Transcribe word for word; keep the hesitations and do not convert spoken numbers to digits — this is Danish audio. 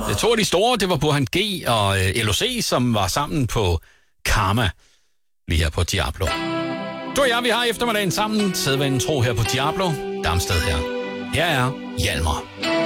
To af de store, det var Burhan G og øh, L O C, som var sammen på Karma, lige her på Diablo. Du og jeg, vi har eftermiddagen sammen, sædvanen tro her på Diablo, Damsted her. Her er Hjalmar.